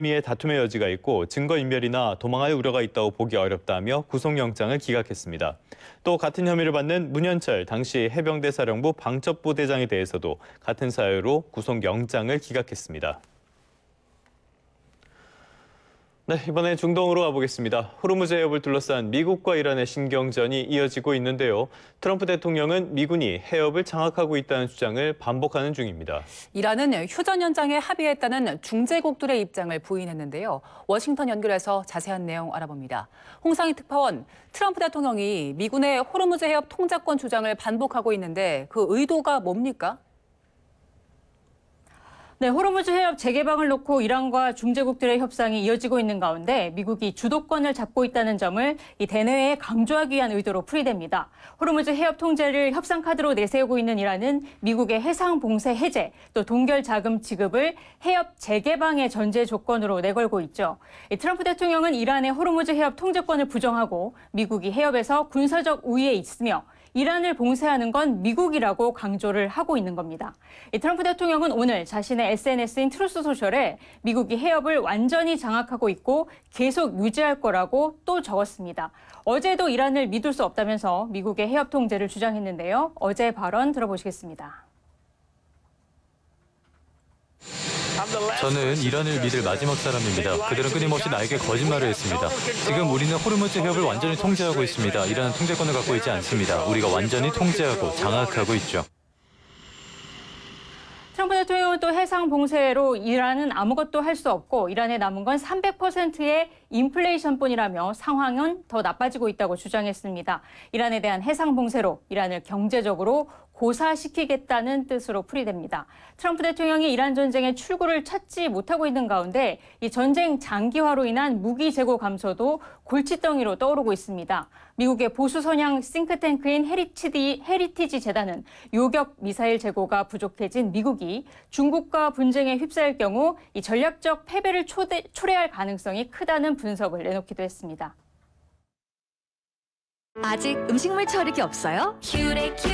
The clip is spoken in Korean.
미의 다툼의 여지가 있고 증거인멸이나 도망할 우려가 있다고 보기 어렵다며 구속영장을 기각했습니다. 또 같은 혐의를 받는 문현철 당시 해병대 사령부 방첩부대장에 대해서도 같은 사유로 구속영장을 기각했습니다. 네, 이번엔 중동으로 가보겠습니다. 호르무즈 해협을 둘러싼 미국과 이란의 신경전이 이어지고 있는데요. 트럼프 대통령은 미군이 해협을 장악하고 있다는 주장을 반복하는 중입니다. 이란은 휴전 연장에 합의했다는 중재국들의 입장을 부인했는데요. 워싱턴 연결해서 자세한 내용 알아봅니다. 홍상희 특파원, 트럼프 대통령이 미군의 호르무즈 해협 통제권 주장을 반복하고 있는데 그 의도가 뭡니까? 네, 호르무즈 해협 재개방을 놓고 이란과 중재국들의 협상이 이어지고 있는 가운데 미국이 주도권을 잡고 있다는 점을 이 대내외에 강조하기 위한 의도로 풀이됩니다. 호르무즈 해협 통제를 협상 카드로 내세우고 있는 이란은 미국의 해상 봉쇄 해제, 또 동결 자금 지급을 해협 재개방의 전제 조건으로 내걸고 있죠. 트럼프 대통령은 이란의 호르무즈 해협 통제권을 부정하고 미국이 해협에서 군사적 우위에 있으며 이란을 봉쇄하는 건 미국이라고 강조를 하고 있는 겁니다. 트럼프 대통령은 오늘 자신의 SNS인 트루스 소셜에 미국이 해협을 완전히 장악하고 있고 계속 유지할 거라고 또 적었습니다. 어제도 이란을 믿을 수 없다면서 미국의 해협 통제를 주장했는데요. 어제 발언 들어보시겠습니다. 저는 이란을 믿을 마지막 사람입니다. 그들은 끊임없이 나에게 거짓말을 했습니다. 지금 우리는 호르무즈 해협을 완전히 통제하고 있습니다. 이란은 통제권을 갖고 있지 않습니다. 우리가 완전히 통제하고 장악하고 있죠. 트럼프 대통령은 또 해상 봉쇄로 이란은 아무것도 할 수 없고 이란에 남은 건 300%의 인플레이션뿐이라며 상황은 더 나빠지고 있다고 주장했습니다. 이란에 대한 해상 봉쇄로 이란을 경제적으로 고사시키겠다는 뜻으로 풀이됩니다. 트럼프 대통령이 이란 전쟁의 출구를 찾지 못하고 있는 가운데 이 전쟁 장기화로 인한 무기 재고 감소도 골칫덩이로 떠오르고 있습니다. 미국의 보수 성향 싱크탱크인 헤리티지 재단은 요격 미사일 재고가 부족해진 미국이 중국과 분쟁에 휩싸일 경우 이 전략적 패배를 초래할 가능성이 크다는 분석을 내놓기도 했습니다. 아직 음식물 처리기 없어요?